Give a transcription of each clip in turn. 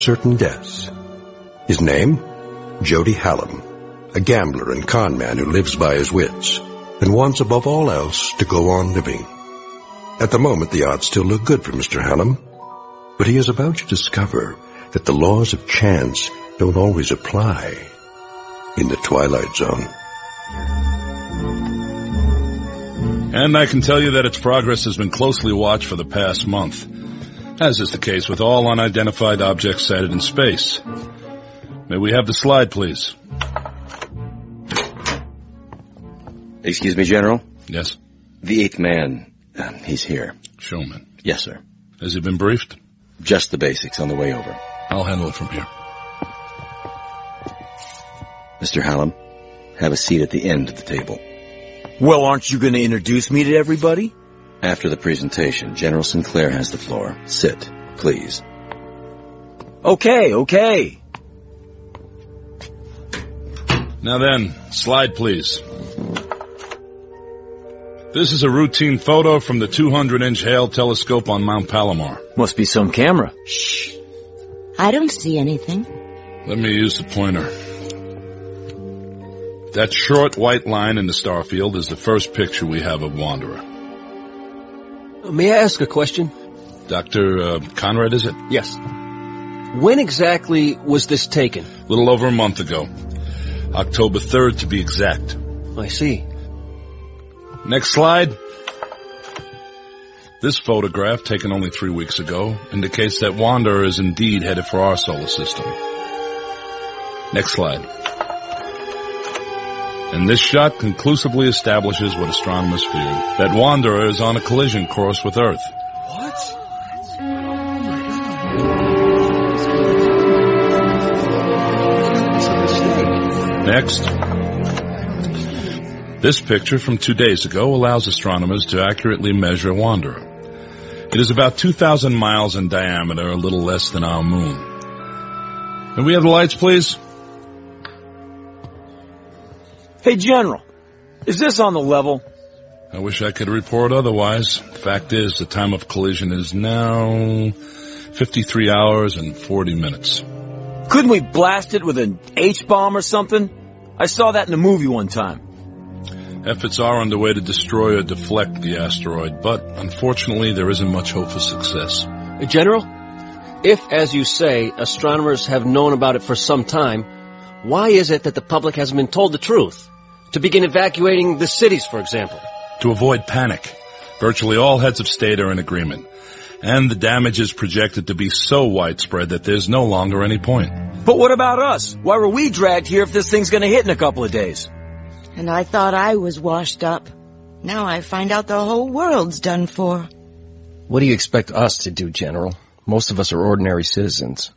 certain deaths. His name? Jody Hallam, a gambler and con man who lives by his wits and wants above all else to go on living. At the moment, the odds still look good for Mr. Hallam, but he is about to discover that the laws of chance don't always apply in the Twilight Zone. And I can tell you that its progress has been closely watched for the past month, as is the case with all unidentified objects sighted in space. May we have the slide, please? Excuse me, General? Yes? The eighth man, he's here. Showman. Yes, sir. Has he been briefed? Just the basics on the way over. I'll handle it from here. Mr. Hallam, have a seat at the end of the table. Well, aren't you going to introduce me to everybody? After the presentation, General Sinclair has the floor. Sit, please. Okay. Now then, slide please. This is a routine photo from the 200-inch Hale telescope on Mount Palomar. Must be some camera. Shh. I don't see anything. Let me use the pointer. That short white line in the star field is the first picture we have of Wanderer. May I ask a question? Dr. Conrad, is it? Yes. When exactly was this taken? A little over a month ago. October 3rd, to be exact. I see. Next slide. This photograph, taken only 3 weeks ago, indicates that Wanderer is indeed headed for our solar system. Next slide. And this shot conclusively establishes what astronomers feared, that Wanderer is on a collision course with Earth. What? Next. This picture from 2 days ago allows astronomers to accurately measure Wanderer. It is about 2,000 miles in diameter, a little less than our moon. Can we have the lights, please? Hey, General, is this on the level? I wish I could report otherwise. The fact is, the time of collision is now 53 hours and 40 minutes. Couldn't we blast it with an H-bomb or something? I saw that in a movie one time. Efforts are underway to destroy or deflect the asteroid, but unfortunately there isn't much hope for success. General, if, as you say, astronomers have known about it for some time, why is it that the public hasn't been told the truth? To begin evacuating the cities, for example. To avoid panic. Virtually all heads of state are in agreement. And the damage is projected to be so widespread that there's no longer any point. But what about us? Why were we dragged here if this thing's going to hit in a couple of days? And I thought I was washed up. Now I find out the whole world's done for. What do you expect us to do, General? Most of us are ordinary citizens.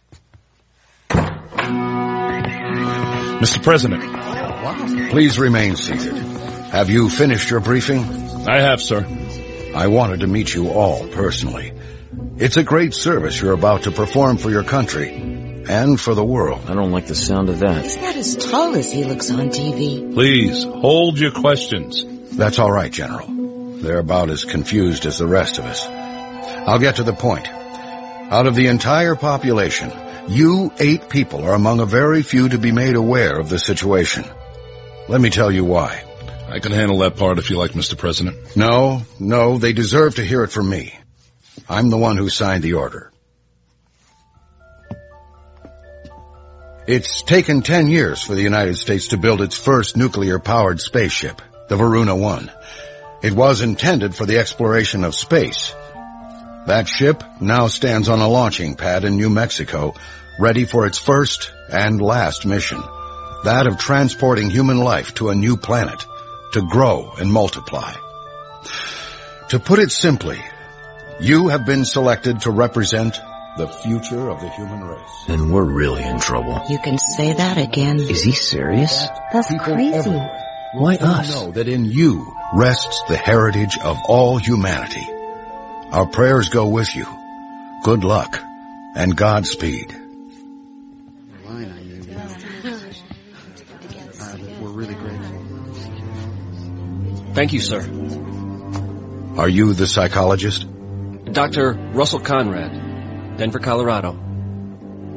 Mr. President. Please remain seated. Have you finished your briefing? I have, sir. I wanted to meet you all personally. It's a great service you're about to perform for your country and for the world. I don't like the sound of that. He's not as tall as he looks on TV. Please, hold your questions. That's all right, General. They're about as confused as the rest of us. I'll get to the point. Out of the entire population, you 8 people are among a very few to be made aware of the situation. Let me tell you why. I can handle that part if you like, Mr. President. No, they deserve to hear it from me. I'm the one who signed the order. It's taken 10 years for the United States to build its first nuclear-powered spaceship, the Varuna 1. It was intended for the exploration of space. That ship now stands on a launching pad in New Mexico, ready for its first and last mission, that of transporting human life to a new planet, to grow and multiply. To put it simply, you have been selected to represent the future of the human race. Then we're really in trouble. You can say that again. Is he serious? That's crazy. Why us? Know that in you rests the heritage of all humanity. Our prayers go with you. Good luck and Godspeed. We're really grateful. Thank you, sir. Are you the psychologist? Dr. Russell Conrad, Denver, Colorado.